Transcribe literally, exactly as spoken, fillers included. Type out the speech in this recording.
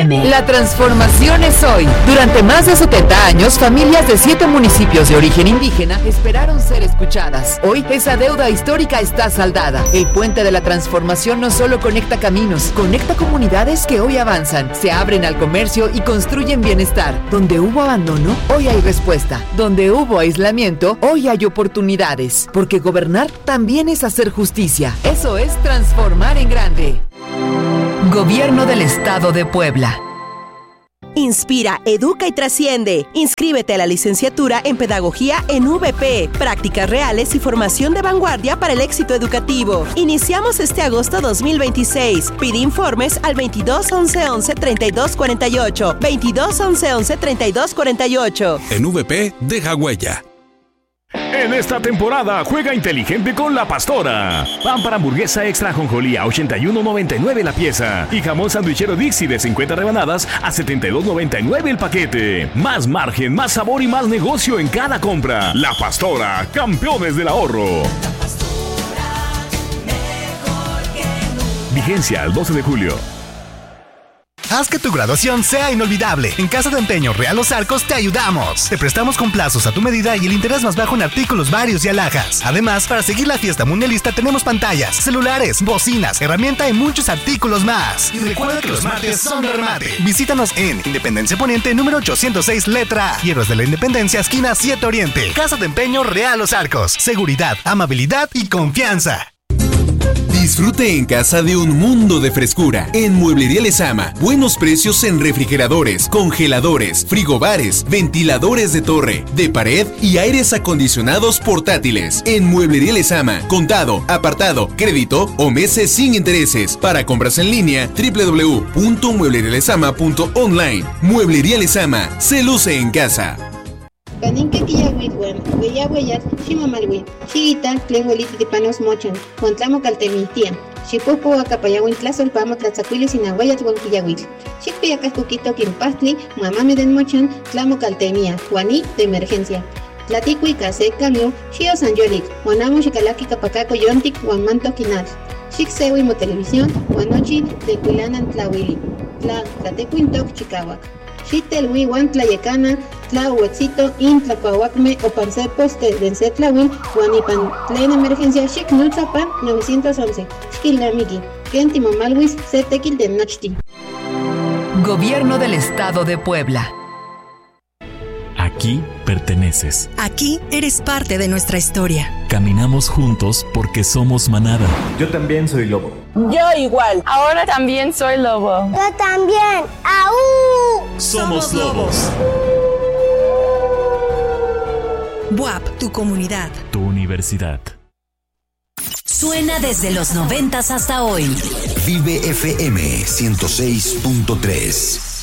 M. La transformación es hoy. Durante más de setenta años, familias de siete municipios de origen indígena esperaron ser escuchadas. Hoy, esa deuda histórica está saldada. El puente de la transformación no solo conecta caminos, conecta comunidades que hoy avanzan, se abren al comercio y construyen bienestar. Donde hubo abandono, hoy hay respuesta. Donde hubo aislamiento, hoy hay oportunidades. Porque gobernar también es hacer justicia. Eso es transformar en grande. Gobierno del Estado de Puebla. Inspira, educa y trasciende. Inscríbete a la licenciatura en Pedagogía en V P. Prácticas reales y formación de vanguardia para el éxito educativo. Iniciamos este agosto dos mil veintiséis. Pide informes al veintidós once once treinta y dos cuarenta y ocho. veintidós once once treinta y dos cuarenta y ocho. En V P, deja huella. En esta temporada juega inteligente con La Pastora. Pan para hamburguesa extra ajonjolí a ochenta y uno noventa y nueve la pieza. Y jamón sandwichero Dixie de cincuenta rebanadas a setenta y dos noventa y nueve el paquete. Más margen, más sabor y más negocio en cada compra. La Pastora, campeones del ahorro. Vigencia al doce de julio. Haz que tu graduación sea inolvidable. En Casa de Empeño Real Los Arcos te ayudamos. Te prestamos con plazos a tu medida y el interés más bajo en artículos varios y alhajas. Además, para seguir la fiesta mundialista tenemos pantallas, celulares, bocinas, herramienta y muchos artículos más. Y recuerda que los martes son de remate. Visítanos en Independencia Poniente número ochocientos seis letra A. Hierros de la Independencia esquina siete Oriente. Casa de Empeño Real Los Arcos. Seguridad, amabilidad y confianza. Disfrute en casa de un mundo de frescura. En Mueblería Lezama, buenos precios en refrigeradores, congeladores, frigobares, ventiladores de torre, de pared y aires acondicionados portátiles. En Mueblería Lezama, contado, apartado, crédito o meses sin intereses. Para compras en línea, doble u doble u doble u punto mueblería lezama punto online. Mueblería Lezama, se luce en casa. Caninque quillagüitwan, hueyagüeyat, ximamalwi, xiguita, tlenhueliti tipanos mochan, contlamo caltemitia, xipupo acapayagüin tlazolpamo tlatzacuilis inahuayat huan quillagüitl, xicpiacas cuquito quimpastli, mamame den mochan, tlamo caltemia, huani de emergencia. Tlaticui case cambio, xio sanyolit, huanamo xicalaki capacaco yontic, huan manto quinal, xicsehui mo televisión, huanochi de cuilanan tlahuili, tla tlatecuintoc chicahuac. Xitel wan tlayecana, tlahuetzito, in tlacuahuacme o panse poste dense tlawin, huanipan plena emergencia xic nulzapan novecientos once. Xquilamiki, Kenti Momalwis, se tequil de nochti. Gobierno del Estado de Puebla. Aquí perteneces. Aquí eres parte de nuestra historia. Caminamos juntos porque somos manada. Yo también soy lobo. Yo igual. Ahora también soy lobo. Yo también. ¡Aú! Somos lobos. B U A P, tu comunidad. Tu universidad. Suena desde los noventas hasta hoy. Vive F M ciento seis punto tres.